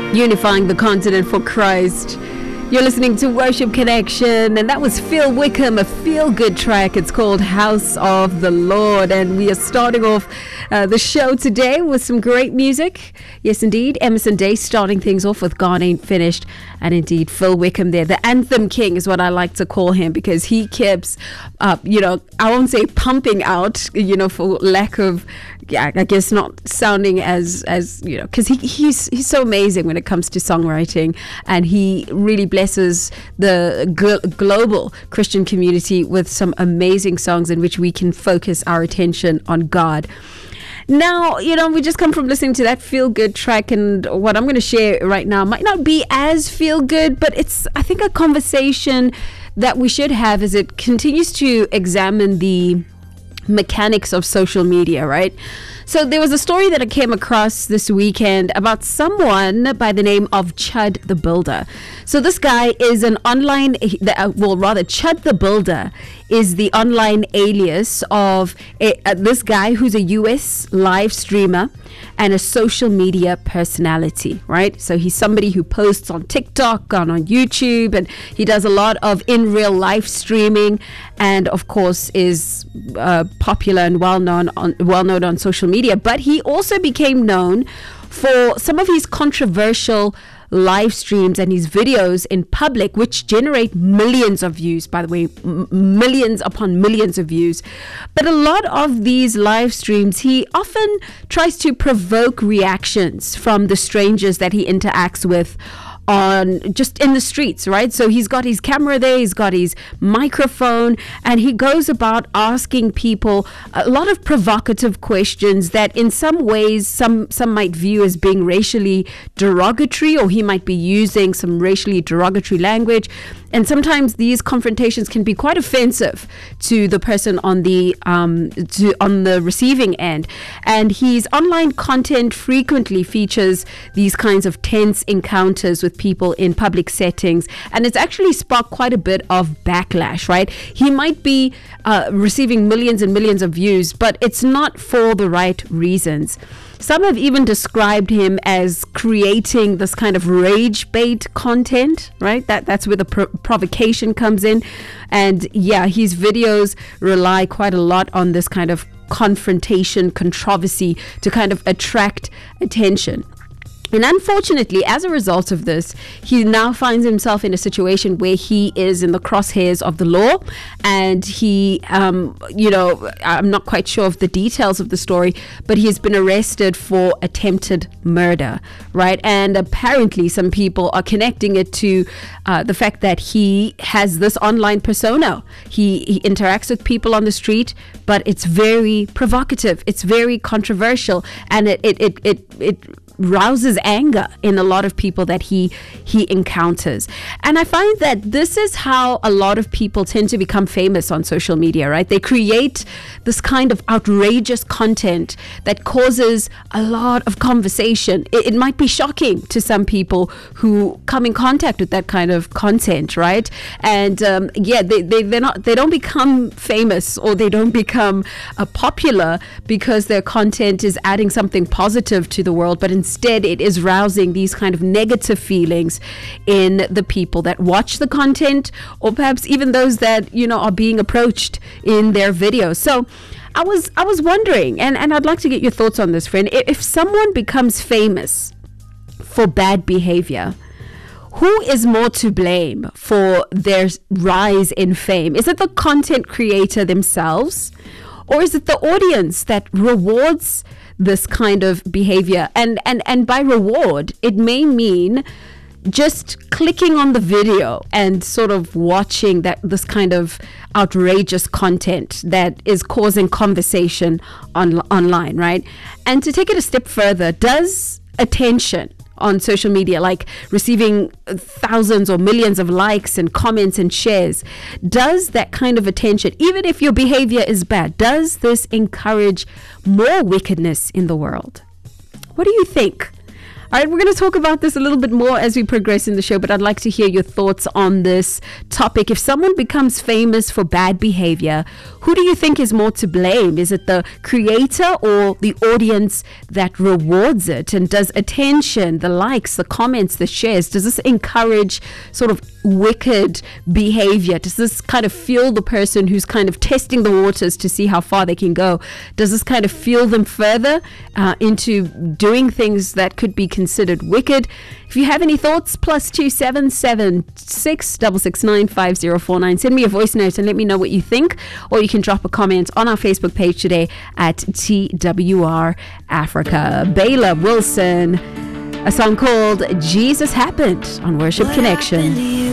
unifying the continent for Christ. You're listening to Worship Connection, and that was Phil Wickham, a feel-good track. It's called House of the Lord, and we are starting off the show today with some great music. Yes, indeed, Emerson Day starting things off with God Ain't Finished, and indeed Phil Wickham there, the Anthem King is what I like to call him, because he keeps, I won't say pumping out, for lack of, I guess not sounding as because he's so amazing when it comes to songwriting, and he really blesses the global Christian community with some amazing songs in which we can focus our attention on God. Now, we just come from listening to that feel-good track, and what I'm going to share right now might not be as feel-good, but it's, I think, a conversation that we should have as it continues to examine the mechanics of social media, right? So there was a story that I came across this weekend about someone by the name of Chud the Builder. So this guy is an online, Chud the Builder is the online alias of this guy who's a US live streamer and a social media personality, right? So he's somebody who posts on TikTok, on YouTube, and he does a lot of in real life streaming, and of course is popular and well known on social media. But he also became known for some of his controversial live streams and his videos in public, which generate millions of views, by the way, millions upon millions of views. But a lot of these live streams, he often tries to provoke reactions from the strangers that he interacts with on just in the streets, right? So he's got his camera there, he's got his microphone, and he goes about asking people a lot of provocative questions that in some ways some might view as being racially derogatory, or he might be using some racially derogatory language. And sometimes these confrontations can be quite offensive to the person on the receiving end. And his online content frequently features these kinds of tense encounters with people in public settings, and it's actually sparked quite a bit of backlash, right? He might be receiving millions and millions of views, but it's not for the right reasons. Some have even described him as creating this kind of rage bait content, right? That's where the provocation comes in. And yeah, his videos rely quite a lot on this kind of confrontation, controversy to kind of attract attention. And unfortunately, as a result of this, he now finds himself in a situation where he is in the crosshairs of the law. And he, I'm not quite sure of the details of the story, but he's been arrested for attempted murder, right? And apparently some people are connecting it to the fact that he has this online persona. He interacts with people on the street, but it's very provocative. It's very controversial, and it rouses anger in a lot of people that he encounters. And I find that this is how a lot of people tend to become famous on social media, right? They create this kind of outrageous content that causes a lot of conversation. It might be shocking to some people who come in contact with that kind of content, right? And they don't become famous, or they don't become popular because their content is adding something positive to the world, but instead it is rousing these kind of negative feelings in the people that watch the content, or perhaps even those that are being approached in their videos. So I was wondering, and I'd like to get your thoughts on this, friend. If someone becomes famous for bad behavior, who is more to blame for their rise in fame? Is it the content creator themselves, or is it the audience that rewards this kind of behavior? And by reward, it may mean just clicking on the video and sort of watching this kind of outrageous content that is causing conversation online, right? And to take it a step further, does attention on social media, like receiving thousands or millions of likes and comments and shares, does that kind of attention, even if your behavior is bad, does this encourage more wickedness in the world? What do you think? All right, we're going to talk about this a little bit more as we progress in the show, but I'd like to hear your thoughts on this topic. If someone becomes famous for bad behavior, who do you think is more to blame? Is it the creator or the audience that rewards it? And does attention, the likes, the comments, the shares, does this encourage sort of wicked behavior? Does this kind of fuel the person who's kind of testing the waters to see how far they can go? Does this kind of fuel them further into doing things that could be considered wicked? If you have any thoughts, +277 669 5049. Send me a voice note and let me know what you think, or you can drop a comment on our Facebook page today at TWR Africa. Bela Wilson, a song called Jesus Happened on Worship Connection.